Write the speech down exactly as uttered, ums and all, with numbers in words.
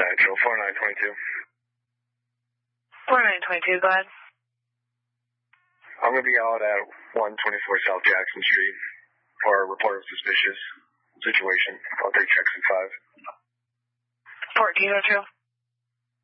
Central, four nine two two. four nine two two, go ahead. I'm going to be out at one twenty-four South Jackson Street for a report of suspicious situation. I'll take checks in five. fourteen oh two.